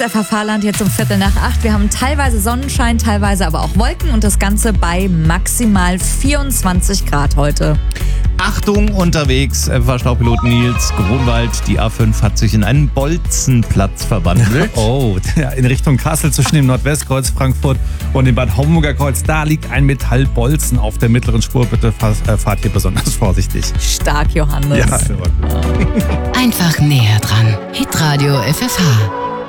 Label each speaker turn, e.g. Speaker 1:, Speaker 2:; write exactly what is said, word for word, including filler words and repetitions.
Speaker 1: F H Fahrland jetzt um Viertel nach acht. Wir haben teilweise Sonnenschein, teilweise aber auch Wolken und das Ganze bei maximal vierundzwanzig Grad heute.
Speaker 2: Achtung, unterwegs, F H V-Pilot Nils Grunwald. Die A fünf hat sich in einen Bolzenplatz verwandelt.
Speaker 3: Oh, in Richtung Kassel zwischen dem Nordwestkreuz Frankfurt und dem Bad Homburger Kreuz. Da liegt ein Metallbolzen auf der mittleren Spur. Bitte fahrt hier besonders vorsichtig.
Speaker 1: Stark, Johannes.
Speaker 3: Ja,
Speaker 4: Einfach näher dran. Hitradio F F H.